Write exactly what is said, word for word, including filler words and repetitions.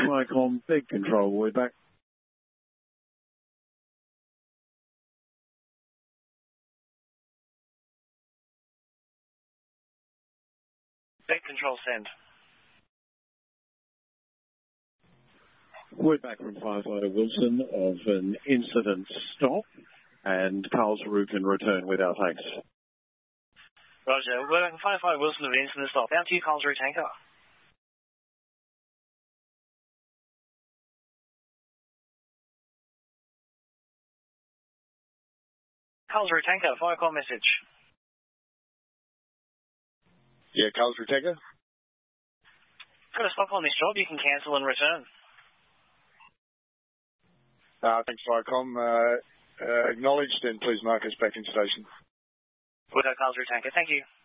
Viacom, big control, we're back. Big control, send. We're back from Firefighter Wilson of an incident stop, and Karlsruhe can return with our thanks. Roger, we're back from Firefighter Wilson of an incident stop. Down to you, Karlsruhe tanker. Karlsruhe tanker, fire call message. Yeah, Karlsruhe tanker. Got a stop on this job, you can cancel and return. Uh, thanks, Viacom. Uh, uh, acknowledged, and please mark us back in station. We'll go Karlsruhe tanker, thank you.